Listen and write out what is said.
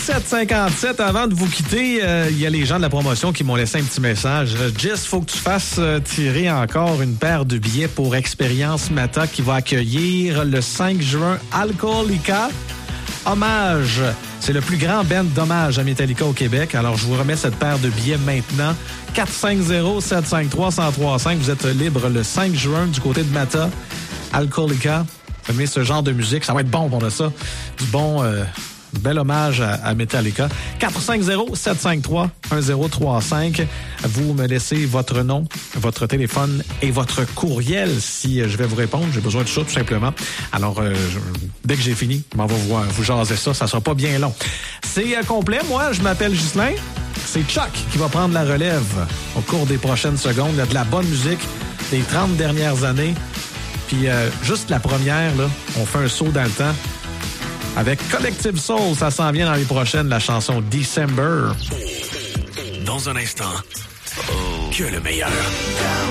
17h57. Avant de vous quitter, il y a les gens de la promotion qui m'ont laissé un petit message. Jess, faut que tu fasses tirer encore une paire de billets pour Expérience Mata qui va accueillir le 5 juin Alcoolica. Hommage. C'est le plus grand band d'hommage à Metallica au Québec. Alors, je vous remets cette paire de billets maintenant. 450-753-1035. Vous êtes libre le 5 juin du côté de Mata. Alcoolica. Vous aimez ce genre de musique? Ça va être bon pour ça. Du bon... bel hommage à Metallica. 450-753-1035. Vous me laissez votre nom, votre téléphone et votre courriel si je vais vous répondre. J'ai besoin de ça, tout simplement. Alors, dès que j'ai fini, je m'en vais vous jaser ça. Ça sera pas bien long. C'est complet. Moi, je m'appelle Ghislain. C'est Chuck qui va prendre la relève au cours des prochaines secondes. Il y a de la bonne musique des 30 dernières années. Puis, juste la première, là, on fait un saut dans le temps. Avec Collective Soul, ça s'en vient dans les prochaines, la chanson December. Dans un instant, que le meilleur.